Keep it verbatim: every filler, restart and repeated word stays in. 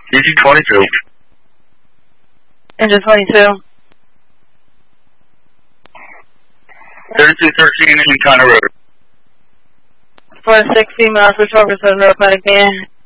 Engine twenty-two. Engine twenty-two. thirty-two thirteen in Conner Road. four sixty, miles for Focus on Road Medic Van.